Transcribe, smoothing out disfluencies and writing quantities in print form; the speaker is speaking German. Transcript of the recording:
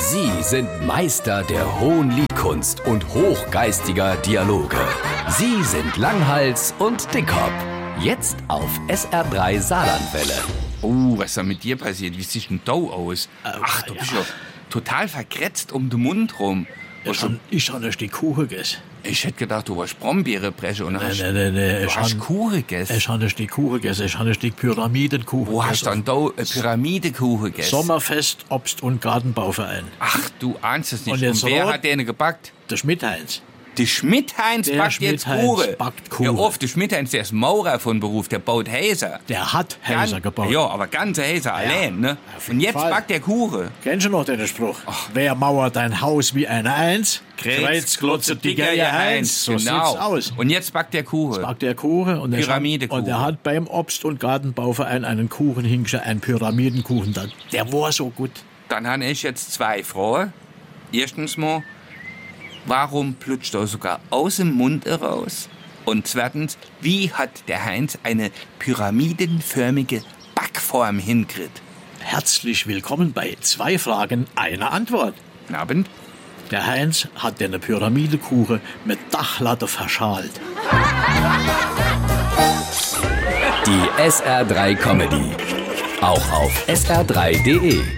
Sie sind Meister der hohen Liedkunst und hochgeistiger Dialoge. Sie sind Langhals und Dickhop. Jetzt auf SR3 Saarlandwelle. Oh, was ist da mit dir passiert? Wie siehst denn da aus? Ach, du bist ja total verkretzt um den Mund rum. Ich habe ein Stück Kuchen gegessen. Ich hätte gedacht, du warst Brombeerenbrecher und Nee. du hast Kuchen gegessen. Ich habe ein Stück Kuchen gegessen. Ich habe ein Stück Pyramidenkuchen Wo hast du gegessen. dann da eine Pyramidekuchen gegessen? Sommerfest, Obst- und Gartenbauverein. Ach, du ahnst es nicht. Und jetzt wer rot- hat den gebackt? Der Schmidt-Heinz. Der Schmidt-Heinz Der backt jetzt Schmidt-Heinz Kuchen. backt Kuchen. Ja, oft, der Schmidt-Heinz, der ist Maurer von Beruf, der baut Häuser. Der hat Häuser gebaut. Ja, aber ganze Häuser allein, ne? auf Und jeden jetzt Fall. backt der Kuchen. Kennst du noch den Spruch? Wer mauert ein Haus wie eine Eins? Kreuzklotze dicker ja Eins. So Genau. sieht's aus. Und jetzt backt der Kuchen. Backt der Kuchen und Pyramidekuchen. Und er hat beim Obst- und Gartenbauverein einen Kuchen hingestellt, einen Pyramidenkuchen. Der war so gut. Dann habe ich jetzt zwei Fragen. Erstens mal, warum plutscht er sogar aus dem Mund heraus? Und zweitens, wie hat der Heinz eine pyramidenförmige Backform hingekriegt? Herzlich willkommen bei 2 Fragen, einer Antwort. Guten Abend. Der Heinz hat den Pyramidekuchen mit Dachlatte verschalt. Die SR3 Comedy. Auch auf sr3.de.